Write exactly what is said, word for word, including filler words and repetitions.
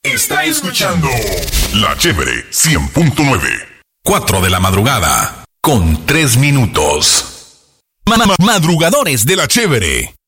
Está escuchando La Chévere cien punto nueve. Cuatro de la madrugada con tres minutos. Ma- ma- Madrugadores de La Chévere.